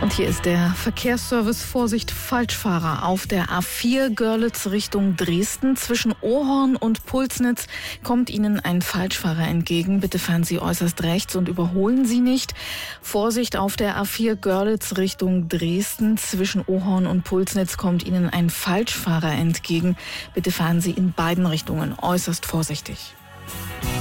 Und hier ist der Verkehrsservice. Vorsicht, Falschfahrer auf der A4 Görlitz Richtung Dresden. Zwischen Ohorn und Pulsnitz kommt Ihnen ein Falschfahrer entgegen. Bitte fahren Sie äußerst rechts und überholen Sie nicht. Vorsicht auf der A4 Görlitz Richtung Dresden. Zwischen Ohorn und Pulsnitz kommt Ihnen ein Falschfahrer entgegen. Bitte fahren Sie in beiden Richtungen äußerst vorsichtig.